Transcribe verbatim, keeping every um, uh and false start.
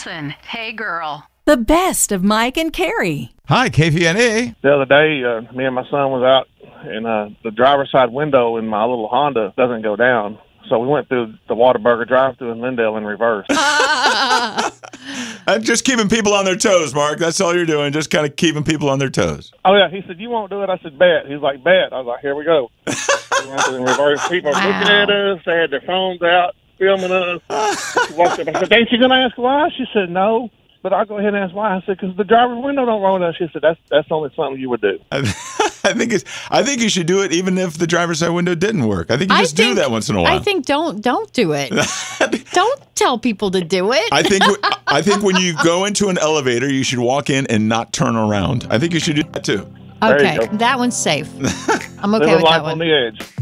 Wilson, Hey Girl. The best of Mike and Carrie. Hi, K V N A. The other day, uh, me and my son was out, and uh, the driver's side window in my little Honda doesn't go down. So we went through the Whataburger drive-thru in Lindale in reverse. I'm just keeping people on their toes, Mark. That's all you're doing, just kind of keeping people on their toes. Oh, yeah. He said, you won't do it? I said, bet. He was like, bet. I was like, here we go. We went through in reverse. People were Wow. looking at us. They had their phones out, filming us. She walked up. I said, ain't you going to ask why? She said, no. But I'll go ahead and ask why. I said, because the driver's window don't roll down. She said, that's that's only something you would do. I think it's. I think you should do it even if the driver's side window didn't work. I think you I just think, do that once in a while. I think don't don't do it. Don't tell people to do it. I think I think when you go into an elevator, you should walk in and not turn around. I think you should do that too. There you Okay, go. that one's safe. I'm okay Living with life that on one. the edge.